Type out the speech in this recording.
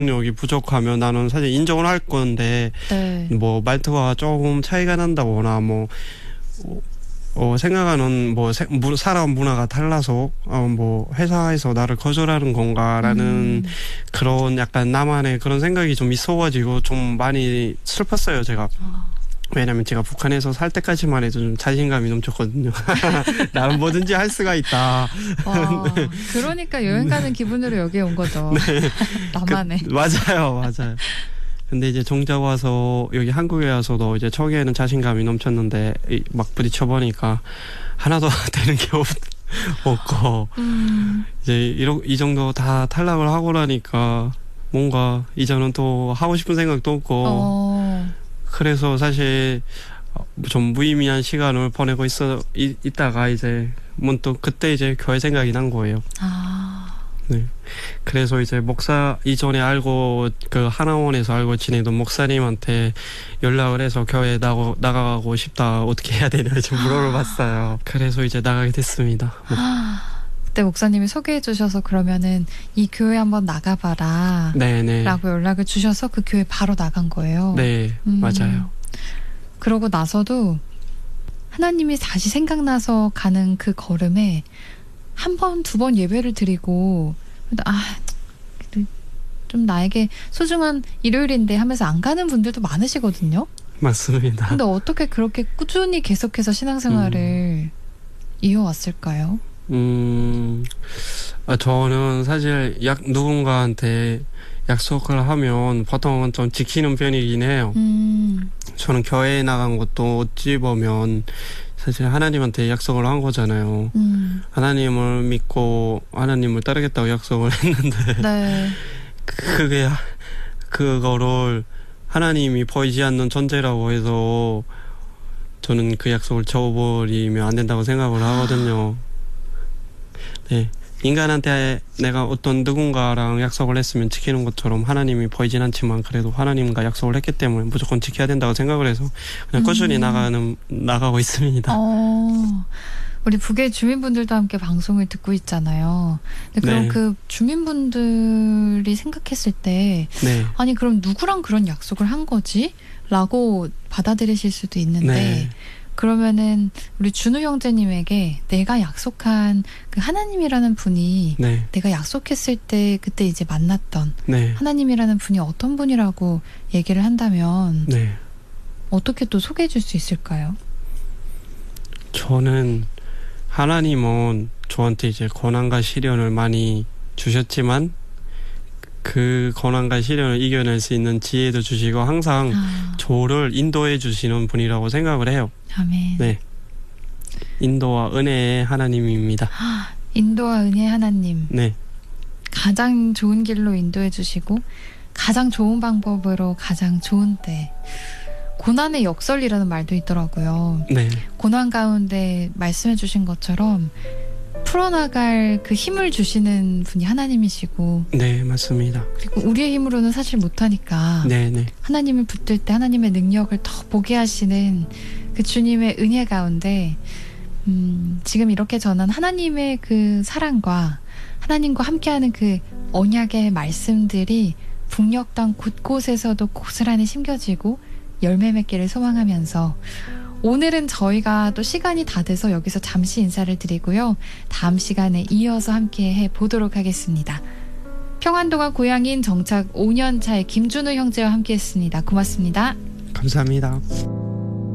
능력이 부족하면 나는 사실 인정을 할 건데 네. 뭐 말투가 조금 차이가 난다거나 뭐 생각하는 사람 문화가 달라서 뭐 회사에서 나를 거절하는 건가라는 그런 약간 나만의 그런 생각이 좀 있어가지고 좀 많이 슬펐어요, 제가. 왜냐면 제가 북한에서 살 때까지만 해도 좀 자신감이 넘쳤거든요. 나는 뭐든지 할 수가 있다. 그러니까 여행 가는 기분으로 여기에 온 거죠. 네. 나만의. 맞아요. 근데 이제 정작 와서 여기 한국에 와서도 이제 초기에는 자신감이 넘쳤는데 막 부딪혀보니까 하나도 되는 게 없고 이제 이 정도 다 탈락을 하고 나니까 뭔가 이제는 또 하고 싶은 생각도 없고 그래서 사실 좀 무의미한 시간을 보내고 있다가 이제 문득 그때 이제 교회 생각이 난 거예요. 네. 그래서 이제 이전에 그 하나원에서 알고 지내던 목사님한테 연락을 해서 교회 나가고 싶다. 어떻게 해야 되냐 좀 물어봤어요. 그래서 이제 나가게 됐습니다. 그때 목사님이 소개해 주셔서 그러면은 이 교회 한번 나가봐라. 네네. 라고 연락을 주셔서 그 교회 바로 나간 거예요. 네, 맞아요. 그러고 나서도 하나님이 다시 생각나서 가는 그 걸음에 한 번, 두 번 예배를 드리고 좀 나에게 소중한 일요일인데 하면서 안 가는 분들도 많으시거든요. 맞습니다. 근데 어떻게 그렇게 꾸준히 계속해서 신앙생활을 이어왔을까요? 저는 사실 누군가한테 약속을 하면 보통은 좀 지키는 편이긴 해요. 저는 교회에 나간 것도 어찌 보면 사실 하나님한테 약속을 한 거잖아요. 하나님을 믿고 하나님을 따르겠다고 약속을 했는데 네. 그거를 하나님이 보이지 않는 존재라고 해서 저는 그 약속을 저버리면 안 된다고 생각을 하거든요. 네. 인간한테 내가 어떤 누군가랑 약속을 했으면 지키는 것처럼 하나님이 보이진 않지만 그래도 하나님과 약속을 했기 때문에 무조건 지켜야 된다고 생각을 해서 그냥 꾸준히 나가고 있습니다. 우리 북의 주민분들도 함께 방송을 듣고 있잖아요. 근데 그럼 네. 그 주민분들이 생각했을 때 네. 아니 그럼 누구랑 그런 약속을 한 거지? 라고 받아들이실 수도 있는데 네. 그러면은 우리 준우 형제님에게 내가 약속한 그 하나님이라는 분이 네. 내가 약속했을 때 그때 이제 만났던 네. 하나님이라는 분이 어떤 분이라고 얘기를 한다면 네. 어떻게 또 소개해 줄 수 있을까요? 저는 하나님은 저한테 이제 고난과 시련을 많이 주셨지만 그 고난과 시련을 이겨낼 수 있는 지혜도 주시고 항상 저를 인도해 주시는 분이라고 생각을 해요. 아멘. 네. 인도와 은혜의 하나님입니다. 인도와 은혜의 하나님. 네. 가장 좋은 길로 인도해 주시고 가장 좋은 방법으로 가장 좋은 때. 고난의 역설이라는 말도 있더라고요. 네. 고난 가운데 말씀해 주신 것처럼 풀어나갈 그 힘을 주시는 분이 하나님이시고 네, 맞습니다. 그리고 우리의 힘으로는 사실 못하니까 네. 하나님을 붙들 때 하나님의 능력을 더 보게 하시는 그 주님의 은혜 가운데 지금 이렇게 전한 하나님의 그 사랑과 하나님과 함께하는 그 언약의 말씀들이 북녘 땅 곳곳에서도 고스란히 심겨지고 열매 맺기를 소망하면서 오늘은 저희가 또 시간이 다 돼서 여기서 잠시 인사를 드리고요. 다음 시간에 이어서 함께 해보도록 하겠습니다. 평안도가 고향인 정착 5년 차의 김준우 형제와 함께했습니다. 고맙습니다. 감사합니다.